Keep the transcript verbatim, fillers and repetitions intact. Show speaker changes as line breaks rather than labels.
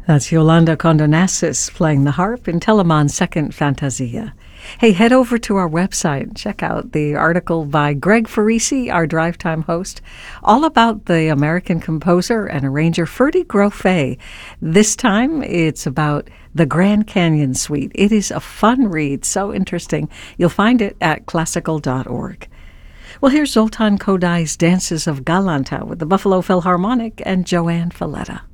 That's Yolanda Condonassis playing the harp in Telemann's Second Fantasia. Hey, head over to our website and check out the article by Greg Farisi, our Drive Time host, all about the American composer and arranger Ferdy Grofé. This time it's about the Grand Canyon Suite. It is a fun read, so interesting. You'll find it at classical dot org. Well, here's Zoltan Kodai's Dances of Galanta with the Buffalo Philharmonic and Joanne Falletta.